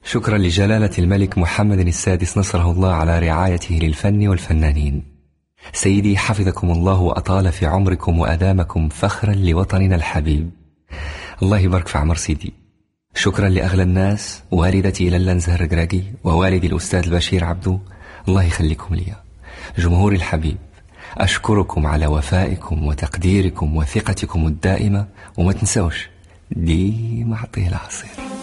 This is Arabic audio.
شكرا لجلالة الملك محمد السادس نصره الله على رعايته للفن والفنانين. سيدي حفظكم الله وأطال في عمركم وأدامكم فخرا لوطننا الحبيب. الله يبارك في عمر سيدي. شكرا لأغلى الناس، والدتي إلى الزهر الرقراقي ووالدي الأستاذ البشير عبدو، الله يخليكم لي. جمهوري الحبيب، أشكركم على وفائكم وتقديركم وثقتكم الدائمة، وما تنسوش ديما عطيه العصير.